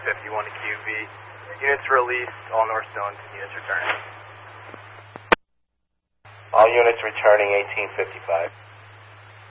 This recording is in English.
1851 to QV. Units released, all North Zones, units returning. All units returning 1855.